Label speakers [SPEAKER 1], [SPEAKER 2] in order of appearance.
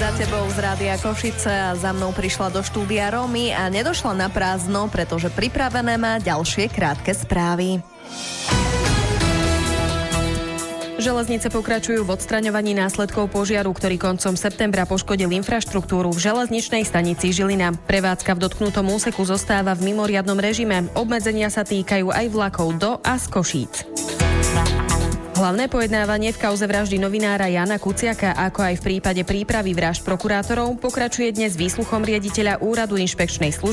[SPEAKER 1] Za tebou z Rádia Košice a za mnou prišla do štúdia Romy a nedošla na prázdno, pretože pripravené má ďalšie krátke správy. Železnice pokračujú v odstraňovaní následkov požiaru, ktorý koncom septembra poškodil infraštruktúru v železničnej stanici Žilina. Prevádzka v dotknutom úseku zostáva v mimoriadnom režime. Obmedzenia sa týkajú aj vlakov do a z Košíc. Hlavné pojednávanie v kauze vraždy novinára Jána Kuciaka, ako aj v prípade prípravy vražd prokurátorov, pokračuje dnes výsluchom riaditeľa úradu inšpekčnej služby